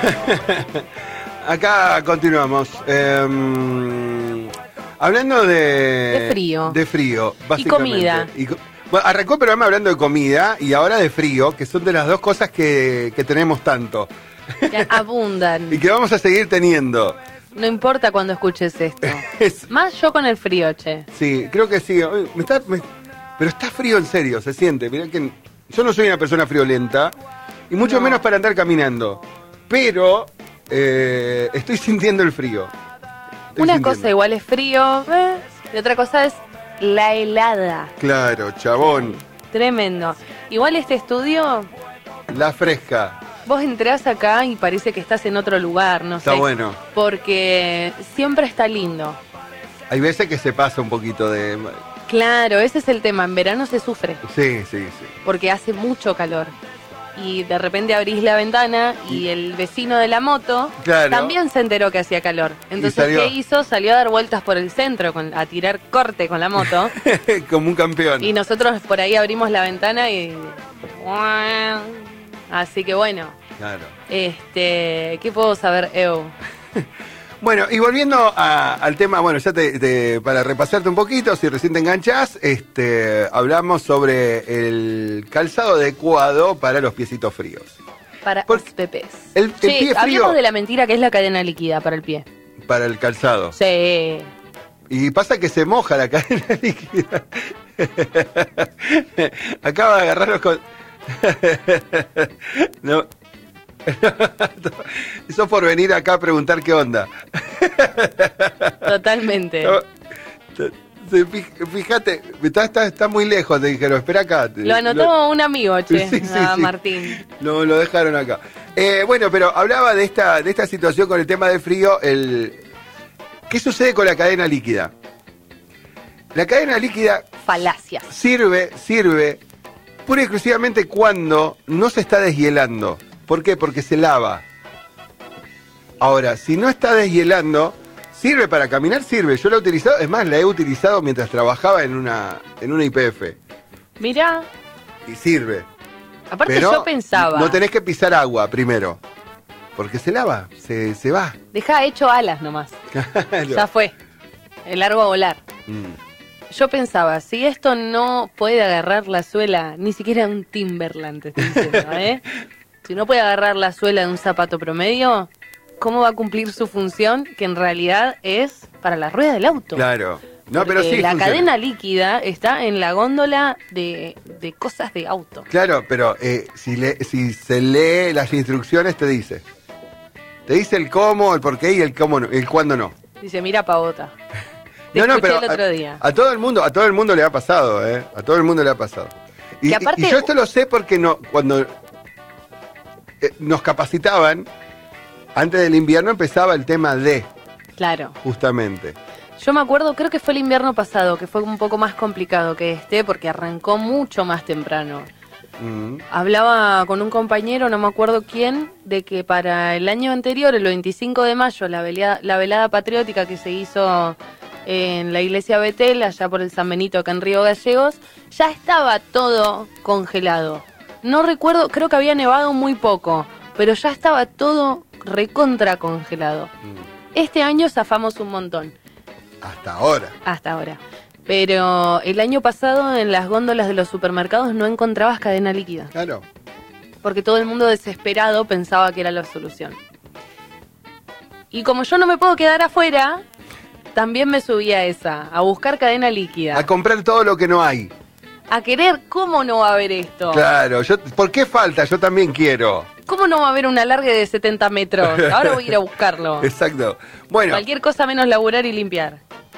Acá continuamos. Hablando de frío. De frío, básicamente. Y comida. Bueno, arrancó el programa hablando de comida y ahora de frío, que son de las dos cosas que tenemos tanto. Que abundan. Y que vamos a seguir teniendo. No importa cuando escuches esto. Más yo con el frío, che. Sí, creo que sí. Pero está frío en serio, se siente. Mirá que yo no soy una persona friolenta, y mucho menos para andar caminando. Pero estoy sintiendo el frío. Una cosa igual es frío, y otra cosa es la helada. Claro, chabón. Tremendo. Igual este estudio... La fresca. Vos entrás acá y parece que estás en otro lugar, no sé. Está bueno. Porque siempre está lindo. Hay veces que se pasa un poquito de... Claro, ese es el tema. En verano se sufre. Sí. Porque hace mucho calor. Y de repente abrís la ventana y el vecino de la moto también se enteró que hacía calor. Entonces, ¿qué hizo? Salió a dar vueltas por el centro, a tirar corte con la moto. Como un campeón. Y nosotros por ahí abrimos la ventana y... Así que bueno. Claro. ¿Qué puedo saber, Eu? Bueno, y volviendo al tema, bueno, ya para repasarte un poquito, si recién te enganchás, hablamos sobre el calzado adecuado para los piecitos fríos. Para los pepes. El pie frío. Hablemos de la mentira que es la cadena líquida para el pie. Para el calzado. Sí. Y pasa que se moja la cadena líquida. Acaba de agarrarlos con... No. Eso por venir acá a preguntar qué onda. Totalmente. Fíjate, está muy lejos, te dijeron, espera acá. Lo anotó un amigo, che, sí. Martín. Lo dejaron acá. Bueno, pero hablaba de esta situación con el tema del frío. ¿Qué sucede con la cadena líquida? La cadena líquida... Falacias. Sirve pura y exclusivamente cuando no se está deshielando. ¿Por qué? Porque se lava. Ahora, si no está deshielando, sirve para caminar, sirve. Yo la he utilizado, es más, la he utilizado mientras trabajaba en una YPF. Mirá. Y sirve. Aparte pero yo pensaba... no tenés que pisar agua primero, porque se lava, se va. Dejá hecho alas nomás. Claro. Ya fue. El largo a volar. Yo pensaba, si esto no puede agarrar la suela, ni siquiera un Timberland, te estoy diciendo, Si no puede agarrar la suela de un zapato promedio, ¿cómo va a cumplir su función? Que en realidad es para la rueda del auto. Claro. No, porque pero sí la funciona. cadena líquida está en la góndola de cosas de auto. Claro, pero si se lee las instrucciones te dice el cómo, el por qué y el cómo no, el cuándo no. Dice, mira pavota. No, pero el otro día. A todo el mundo le ha pasado, a todo el mundo le ha pasado. Y aparte, y yo esto lo sé porque cuando nos capacitaban, antes del invierno empezaba el tema de... Claro. Justamente. Yo me acuerdo, creo que fue el invierno pasado, que fue un poco más complicado que porque arrancó mucho más temprano. Hablaba con un compañero, no me acuerdo quién, de que para el año anterior, el 25 de mayo, la velada patriótica que se hizo en la iglesia Betel, allá por el San Benito, acá en Río Gallegos, ya estaba todo congelado. No recuerdo, creo que había nevado muy poco, pero ya estaba todo recontra congelado. Este año zafamos un montón. Hasta ahora. Hasta ahora. Pero el año pasado en las góndolas de los supermercados no encontrabas cadena líquida. Claro. Porque todo el mundo desesperado pensaba que era la solución. Y como yo no me puedo quedar afuera, también me subí a esa, a buscar cadena líquida. A comprar todo lo que no hay. A querer, ¿cómo no va a haber esto? Claro, ¿por qué falta? Yo también quiero. ¿Cómo no va a haber un alargue de 70 metros? Ahora voy a ir a buscarlo. Exacto. Bueno. Cualquier cosa menos laburar y limpiar.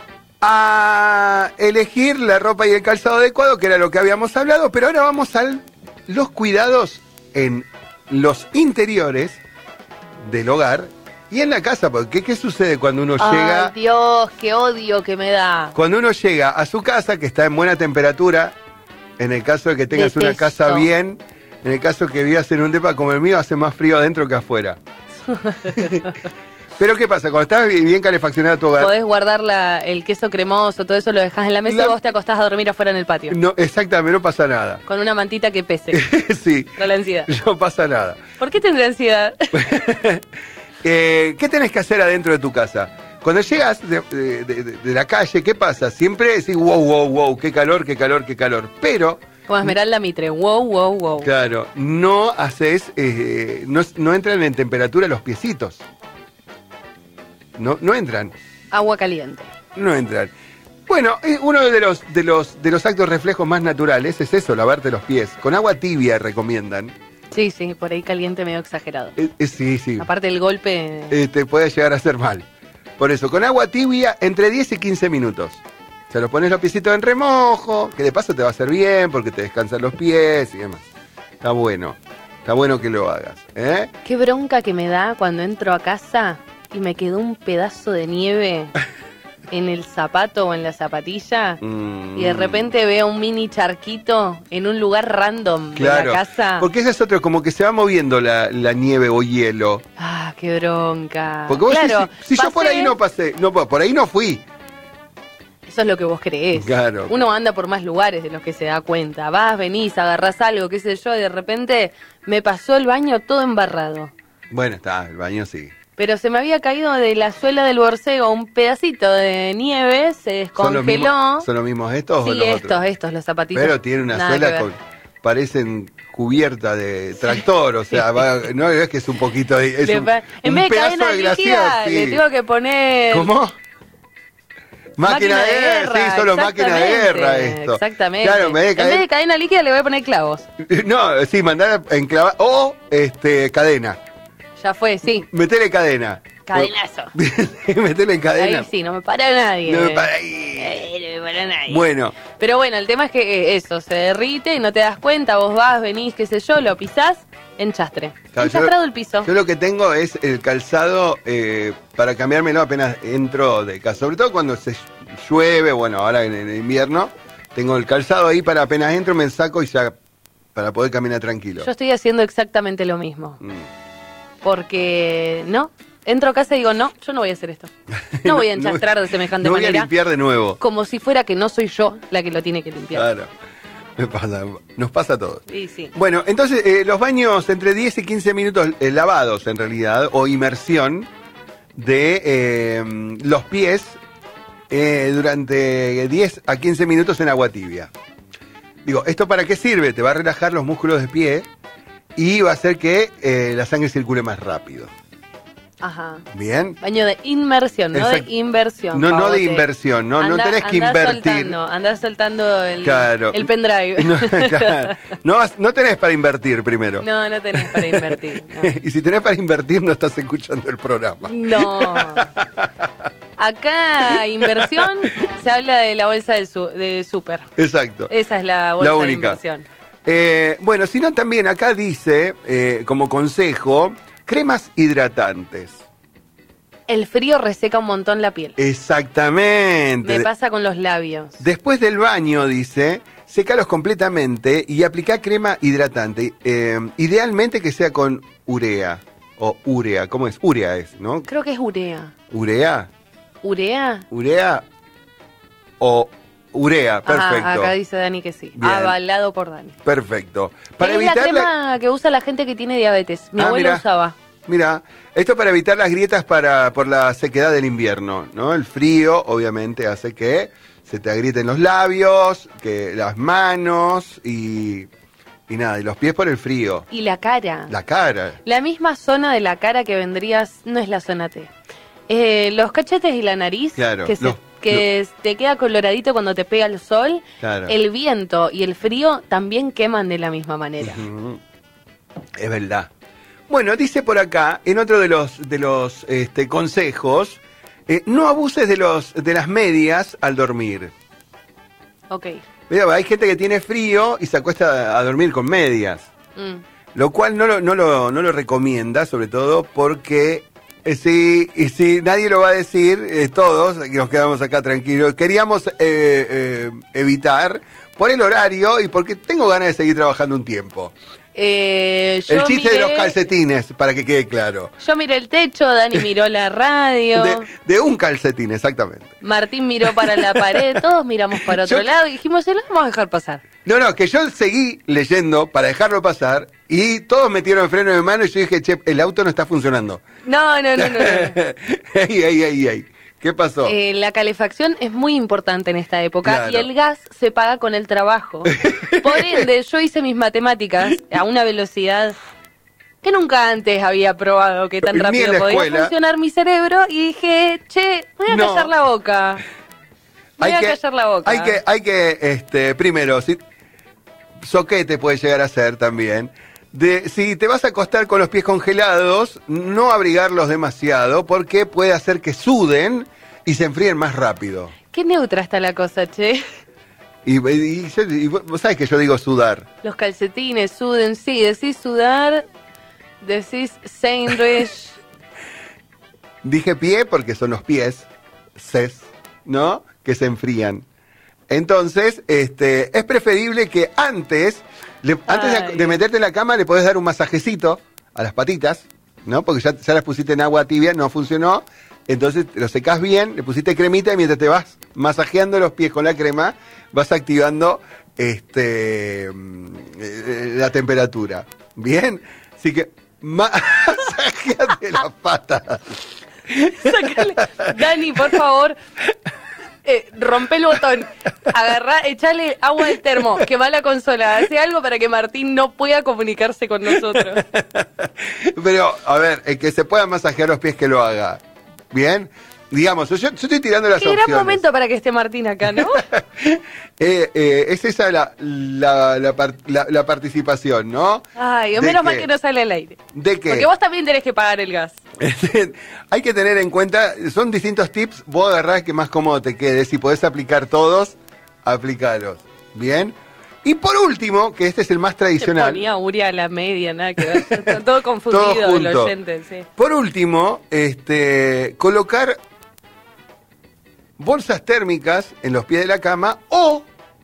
A elegir la ropa y el calzado adecuado, que era lo que habíamos hablado, pero ahora vamos a los cuidados en los interiores del hogar y en la casa, porque ¿qué sucede cuando uno llega? ¡Ay, Dios, qué odio que me da! Cuando uno llega a su casa, que está en buena temperatura, en el caso de que tengas una casa bien, en el caso que vivas en un depa como el mío, hace más frío adentro que afuera. Pero ¿qué pasa? Cuando estás bien calefaccionado tu hogar... Podés guardar el queso cremoso, todo eso lo dejás en la mesa y vos te acostás a dormir afuera en el patio. No, exactamente, no pasa nada. Con una mantita que pese. Sí. No la ansiedad. No pasa nada. ¿Por qué tendré ansiedad? ¿Qué tenés que hacer adentro de tu casa? Cuando llegas de la calle, ¿qué pasa? Siempre decís, wow, qué calor, qué calor, qué calor. Pero... Como Esmeralda Mitre, wow. Claro, no haces, no entran en temperatura los piecitos. No entran. Agua caliente. No entran. Bueno, uno de los actos reflejos más naturales es eso, lavarte los pies. Con agua tibia recomiendan. Sí, por ahí caliente medio exagerado. Sí. Aparte del golpe... te puede llegar a hacer mal. Por eso, con agua tibia entre 10 y 15 minutos. Se los pones los piecitos en remojo, que de paso te va a hacer bien porque te descansan los pies y demás. Está bueno que lo hagas. Qué bronca que me da cuando entro a casa y me quedó un pedazo de nieve en el zapato o en la zapatilla y de repente veo un mini charquito en un lugar random de la casa. Porque ese es otro, como que se va moviendo la nieve o hielo. Ah, qué bronca. Porque vos si yo por ahí no pasé, por ahí no fui. Eso es lo que vos creés. Claro. Uno anda por más lugares de los que se da cuenta. Vas, venís, agarrás algo, qué sé yo, y de repente me pasó el baño todo embarrado. Bueno, el baño sí. Pero se me había caído de la suela del borcego un pedacito de nieve, se descongeló. ¿Son los mismos estos sí, o los otros? estos, los zapatitos. Pero tiene una suela parecen cubierta de tractor, o sea, no es que es un poquito de... en vez de cadena líquida, le tengo que poner... ¿Cómo? Máquina de guerra, sí, solo máquina de guerra esto. Exactamente. Claro, en vez de cadena líquida le voy a poner clavos. No, sí, mandar a enclavar o cadena. Ya fue, sí. Metele cadena. Cadenazo. Metele cadena. Ahí sí, no me para nadie. No me para nadie. Bueno. Pero bueno, el tema es que eso, se derrite y no te das cuenta, vos vas, venís, qué sé yo, lo pisás, enchastre. Claro, enchastrado el piso. Yo lo que tengo es el calzado para cambiármelo apenas entro de casa. Sobre todo cuando se llueve, bueno, ahora en el invierno, tengo el calzado ahí para apenas entro, me saco y ya para poder caminar tranquilo. Yo estoy haciendo exactamente lo mismo. Porque, entro a casa y digo, no, yo no voy a hacer esto. No voy a enchastrar de semejante manera. No voy a limpiar de nuevo. Como si fuera que no soy yo la que lo tiene que limpiar. Claro. Nos pasa a todos. Sí. Bueno, entonces los baños entre 10 y 15 minutos lavados en realidad, o inmersión de los pies durante 10 a 15 minutos en agua tibia. Digo, ¿esto para qué sirve? Te va a relajar los músculos de pie y va a hacer que la sangre circule más rápido. Ajá. Bien. Baño de inmersión, no de inversión. No de inversión, no tenés que invertir. Andás soltando el pendrive. Claro. No tenés para invertir primero. No tenés para invertir. No. Y si tenés para invertir, no estás escuchando el programa. No. Acá, inversión, se habla de la bolsa de súper. Exacto. Esa es la bolsa de inversión. Bueno, si no, también acá dice, como consejo, cremas hidratantes. El frío reseca un montón la piel. Exactamente. Me pasa con los labios. Después del baño, dice, sécalos completamente y aplica crema hidratante. Idealmente que sea con urea. O urea, ¿cómo es? Urea es, ¿no? Creo que es urea. ¿Urea? ¿Urea? ¿Urea? O urea, perfecto. Acá dice Dani que sí. Bien. Avalado por Dani. Perfecto. Es la crema que usa la gente que tiene diabetes. Mi abuelo usaba. Mira, esto para evitar las grietas por la sequedad del invierno, ¿no? El frío, obviamente, hace que se te agrieten los labios, que las manos y los pies por el frío. Y la cara. La cara. La misma zona de la cara que vendrías, no es la zona T. Los cachetes y la nariz, claro, que te queda coloradito cuando te pega el sol, claro. El viento y el frío también queman de la misma manera. Es verdad. Bueno, dice por acá, en otro de los consejos, no abuses de las medias al dormir. Ok. Mira, hay gente que tiene frío y se acuesta a dormir con medias. Lo cual no lo recomienda, sobre todo porque sí, nadie lo va a decir, todos, que nos quedamos acá tranquilos. Queríamos evitar por el horario y porque tengo ganas de seguir trabajando un tiempo. El chiste de los calcetines, para que quede claro. Yo miré el techo, Dani miró la radio. De un calcetín, exactamente. Martín miró para la pared, todos miramos para otro lado y dijimos, se lo vamos a dejar pasar. No, que yo seguí leyendo para dejarlo pasar y todos metieron el freno de mano y yo dije, che, el auto no está funcionando. No. Ey. ¿Qué pasó? La calefacción es muy importante en esta época, claro. Y el gas se paga con el trabajo. Por ende, yo hice mis matemáticas a una velocidad que nunca antes había probado que tan rápido podía funcionar mi cerebro y dije, che, voy a callar la boca. Hay que primero, soquete puede llegar a ser también. Si te vas a acostar con los pies congelados, no abrigarlos demasiado porque puede hacer que suden y se enfríen más rápido. Qué neutra está la cosa, che. Y vos sabés que yo digo sudar. Los calcetines suden, sí, decís sudar, decís sandwich. Dije pie porque son los pies, ¿no? Que se enfrían. Entonces, es preferible que antes de meterte en la cama le podés dar un masajecito a las patitas, ¿no? Porque ya las pusiste en agua tibia, no funcionó. Entonces lo secás bien, le pusiste cremita y mientras te vas masajeando los pies con la crema, vas activando la temperatura. ¿Bien? Así que masajeate las patas. Sácale. Dani, por favor, rompe el botón, agarrá, echale agua del termo, que va a la consola, hace algo para que Martín no pueda comunicarse con nosotros. Pero, a ver, el que se pueda masajear los pies que lo haga. ¿Bien? Digamos, yo estoy tirando las opciones. Qué gran momento para que esté Martín acá, ¿no? Es esa la participación, ¿no? Ay, menos mal que no sale al aire. ¿De qué? Porque vos también tenés que pagar el gas. Hay que tener en cuenta, son distintos tips, vos agarrás que más cómodo te quede. Si podés aplicar todos, aplicalos. ¿Bien? Y por último, que este es el más tradicional. Se ponía Uria a la media, nada que ver. Está todo confundido el oyente, sí. Por último, colocar bolsas térmicas en los pies de la cama o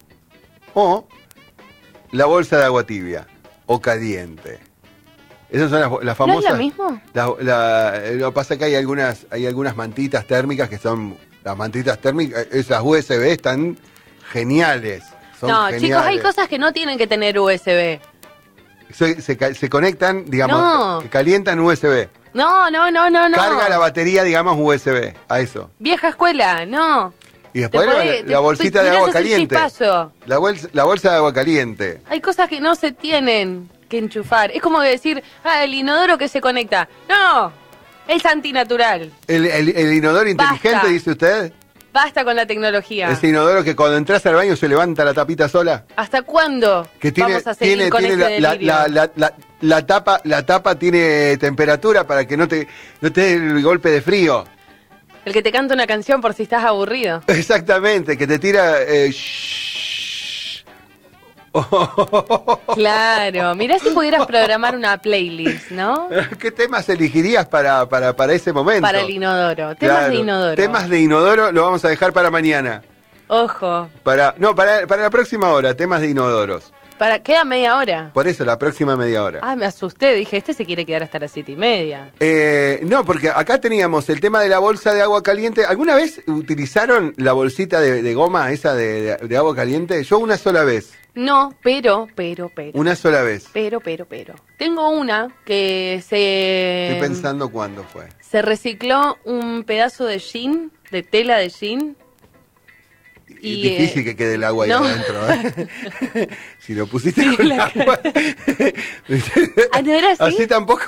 la bolsa de agua tibia o caliente. Esas son las famosas. ¿No es lo mismo? Lo que pasa es que hay algunas mantitas térmicas que son las mantitas térmicas, esas USB están geniales. No, geniales. Chicos, hay cosas que no tienen que tener USB. Se conectan, digamos, calientan USB. No. Carga la batería, digamos, USB, a eso. Vieja escuela, no. Y después la bolsita de agua caliente. La bolsa de agua caliente. Hay cosas que no se tienen que enchufar. Es como decir, el inodoro que se conecta. No, es antinatural. ¿El inodoro inteligente, basta, dice usted? Basta con la tecnología. Ese inodoro que cuando entras al baño se levanta la tapita sola. ¿Hasta cuándo vamos a seguir con este delirio? La tapa tiene temperatura para que no te dé el golpe de frío. El que te canta una canción por si estás aburrido. Exactamente, que te tira... Claro, mirá si pudieras programar una playlist, ¿no? ¿Qué temas elegirías para ese momento? Para el inodoro, temas de inodoro. Temas de inodoro lo vamos a dejar para mañana. Ojo. Para la próxima hora, temas de inodoros. Queda media hora. Por eso, la próxima media hora. Me asusté, dije, se quiere quedar hasta las 7:30. No, porque acá teníamos el tema de la bolsa de agua caliente. ¿Alguna vez utilizaron la bolsita de goma esa de agua caliente? Yo una sola vez. No, pero. Una sola vez. Pero. Tengo una que se... Estoy pensando cuándo fue. Se recicló un pedazo de jean, de tela de jean. Y difícil que quede el agua ahí adentro, ¿eh? Si lo pusiste con el agua. ¿No era así? Así tampoco.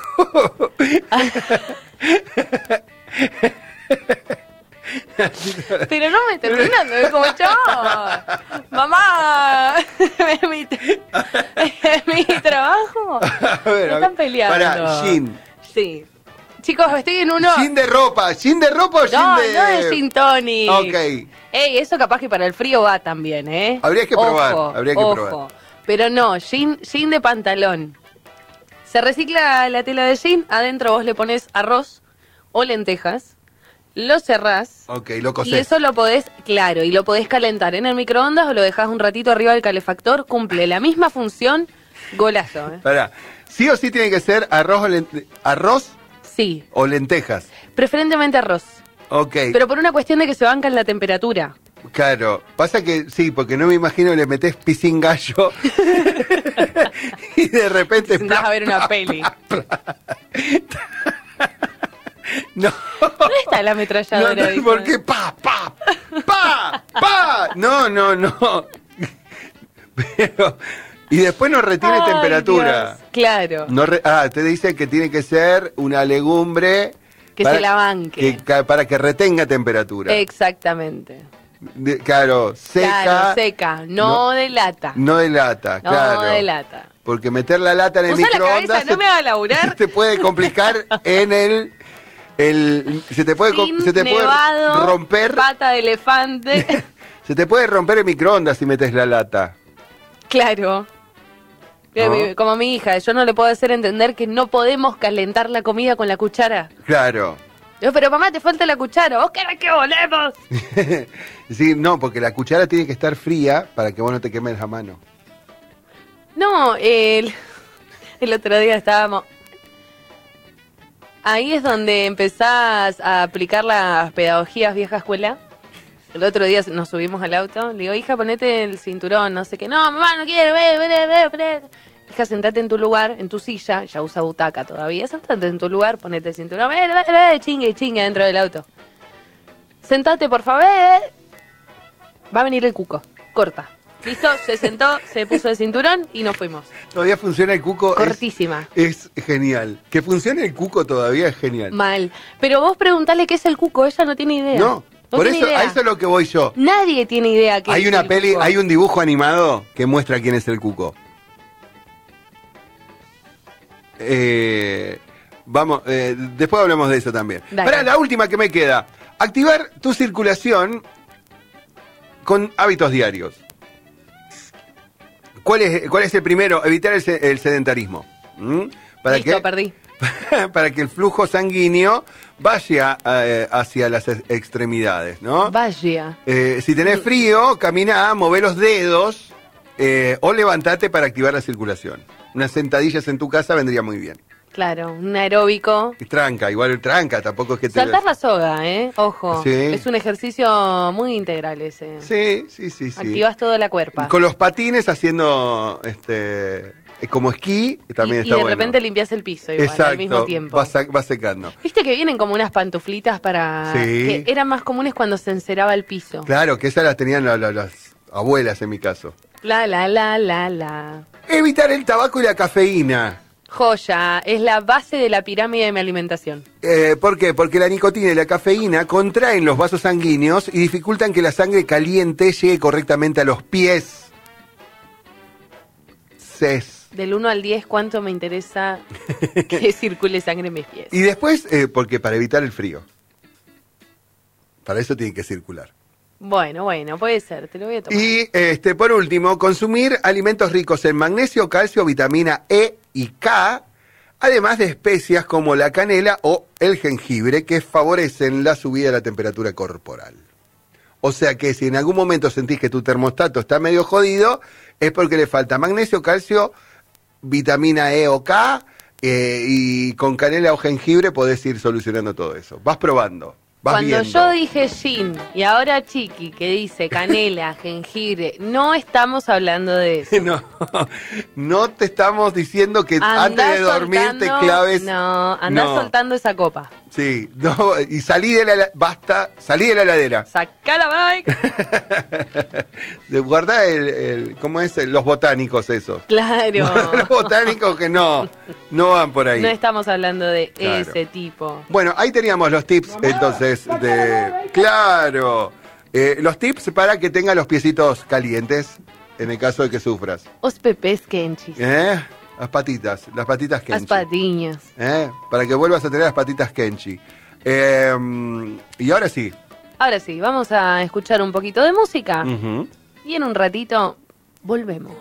Pero no me estoy terminando, es como yo. Mamá, es mi trabajo. Me están peleando. Para, jean. Sí. Chicos, estoy en uno... ¿Gin de ropa o gin de...? No es gin tonic. Ok. Eso capaz que para el frío va también, ¿eh? Habría que probar, probar. Pero no, gin de pantalón. Se recicla la tela de jean, adentro vos le pones arroz o lentejas, lo cerrás. Ok, lo cocés. Y eso lo podés, y lo podés calentar en el microondas o lo dejás un ratito arriba del calefactor, cumple la misma función Golazo, ¿eh? Pará. Sí o sí tiene que ser arroz arroz Sí. o lentejas. Preferentemente arroz. Ok. Pero por una cuestión de que se banca en la temperatura. Claro, pasa que sí, porque no me imagino que le metés pisín gallo y de repente... Te sentás a ver una peli. No. ¿Dónde está la ametralladora? No, porque pa. No. Pero, y después no retiene Ay, temperatura. Dios. Claro. No te dice que tiene que ser una legumbre Que se la banque. para que retenga temperatura. Exactamente. Claro, seca. Claro, seca, no de lata. No de lata, No claro. de lata. Porque meter la lata en el Usa la microondas cabeza, no me haga laburar. te puede complicar en se te puede Sin se te puede nevado, romper pata de elefante. se te puede romper el microondas si metes la lata. Claro. ¿No? Como mi hija, yo no le puedo hacer entender que no podemos calentar la comida con la cuchara. Claro. Yo, pero mamá, te falta la cuchara. ¿Vos querés que volemos? Sí, no, porque la cuchara tiene que estar fría para que vos no te quemes la mano. No, el otro día estábamos... Ahí es donde empezás a aplicar las pedagogías vieja escuela. El otro día nos subimos al auto. Le digo, hija, ponete el cinturón, no sé qué. No, mamá, no quiero, ve. Hija, sentate en tu lugar, en tu silla. Ya usa butaca todavía. Sentate en tu lugar, ponete el cinturón. Ve, chingue dentro del auto. Sentate, por favor. Va a venir el cuco. Corta. Listo, se sentó, se puso el cinturón y nos fuimos. Todavía funciona el cuco. Cortísima. Es genial. Que funcione el cuco todavía es genial. Mal. Pero vos preguntale qué es el cuco, ella no tiene idea. No, por eso, a eso es lo que voy yo. Nadie tiene idea qué Hay es una el peli, cuco. hay un dibujo animado que muestra quién es el cuco. Vamos, después hablamos de eso también. Dale. Para la última que me queda, activar tu circulación con hábitos diarios. ¿Cuál es el primero? Evitar el sedentarismo. ¿Para Listo, qué? perdí. Para que el flujo sanguíneo vaya hacia las extremidades, ¿no? Vaya. Si tenés frío, camina, mové los dedos o levantate para activar la circulación. Unas sentadillas en tu casa vendría muy bien. Claro, un aeróbico. Igual tranca, tampoco es que te... Saltar la soga, Ojo. Sí. Es un ejercicio muy integral ese. Sí. Activas toda la cuerpa. Con los patines haciendo como esquí, también y está de bueno. repente limpias el piso igual, Exacto, al mismo tiempo. va secando. Viste que vienen como unas pantuflitas para... Sí. Que eran más comunes cuando se enceraba el piso. Claro, que esas las tenían las abuelas en mi caso. La. Evitar el tabaco y la cafeína. Joya, es la base de la pirámide de mi alimentación. ¿Por qué? Porque la nicotina y la cafeína contraen los vasos sanguíneos y dificultan que la sangre caliente llegue correctamente a los pies. Del 1 al 10, ¿cuánto me interesa que circule sangre en mis pies? Y después, porque para evitar el frío. Para eso tiene que circular. Bueno, puede ser, te lo voy a tomar. Y por último, consumir alimentos ricos en magnesio, calcio, vitamina E y K, además de especias como la canela o el jengibre que favorecen la subida de la temperatura corporal. O sea que si en algún momento sentís que tu termostato está medio jodido, es porque le falta magnesio, calcio, vitamina E o K, y con canela o jengibre podés ir solucionando todo eso. Vas probando. Cuando viendo. yo dije gin y ahora Chiqui que dice canela, jengibre, no estamos hablando de eso. No te estamos diciendo que antes de dormir te claves. No, andá soltando esa copa. Sí, no, y salí de la heladera. Sacá la bike. Guardá ¿cómo es? Los botánicos esos. Claro. Los botánicos que no van por ahí. No estamos hablando de Claro. ese tipo. Bueno, ahí teníamos los tips entonces Claro. Los tips para que tengas los piecitos calientes en el caso de que sufras. Os pepes kenchis. Las patitas Kenchi. Las patiñas. Para que vuelvas a tener las patitas Kenchi. Y ahora sí. Ahora sí, vamos a escuchar un poquito de música. Ujú. Y en un ratito volvemos.